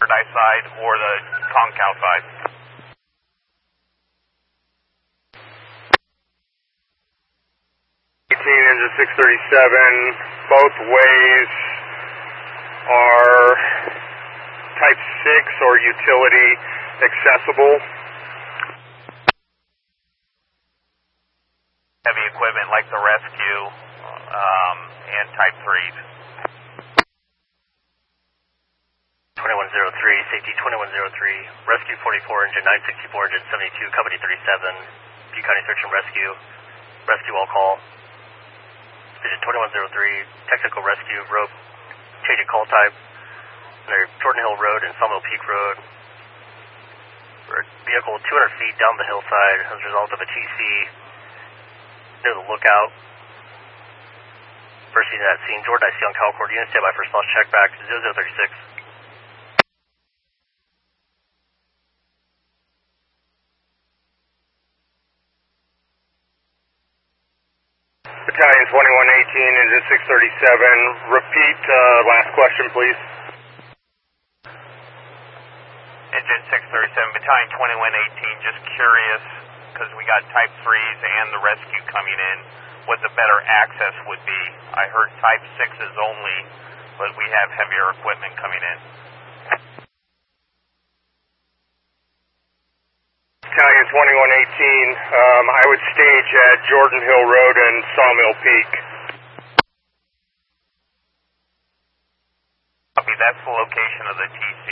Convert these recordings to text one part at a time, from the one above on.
Paradise side or the Concal side. Engine 637, both ways are type 6 or utility accessible. Heavy equipment like the rescue and type 3s. 2103, safety 2103, rescue 44 engine 964 engine 72, company 37, Butte County Search and Rescue, rescue all call. Division 2103, technical rescue, rope, changing call type, near Jordan Hill Road and Sawmill Peak Road. Vehicle 200 feet down the hillside as a result of a TC near the lookout. First unit at scene, Jordan, I see on Calcord. Unit stand by for response check back 0036. Battalion 2118, engine 637. Repeat last question, please. Engine 637, Battalion 2118, just curious, because we got type 3s and the rescue coming in, what the better access would be. I heard type 6s only, but we have heavier equipment coming in. Battalion 2118, I would stage at Jordan Hill Road and Sawmill Peak. Copy, that's the location of the TC.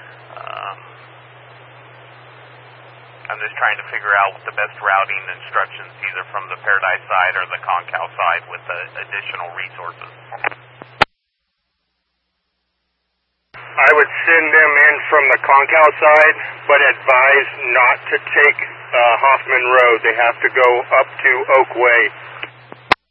I'm just trying to figure out the best routing instructions, either from the Paradise side or the Concal side with the additional resources. I would send them in from the Concal side, but advise not to take Hoffman Road. They have to go up to Oak Way.